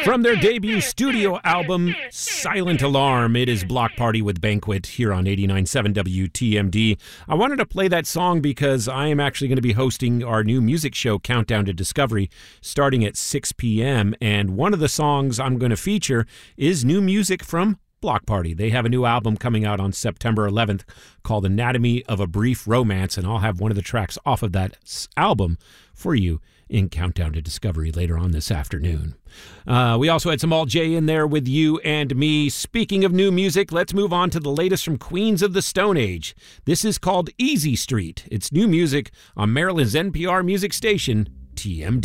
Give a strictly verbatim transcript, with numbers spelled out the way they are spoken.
From their debut studio album, Silent Alarm, it is Block Party with Banquet here on eighty-nine point seven W T M D. I wanted to play that song because I am actually going to be hosting our new music show, Countdown to Discovery, starting at six p.m. And one of the songs I'm going to feature is new music from Block Party. They have a new album coming out on September eleventh called Anatomy of a Brief Romance, and I'll have one of the tracks off of that album for you in Countdown to Discovery later on this afternoon. Uh, we also had some Alt J in there with you and me. Speaking of new music, let's move on to the latest from Queens of the Stone Age. This is called Easy Street. It's new music on Maryland's N P R music station, T M D.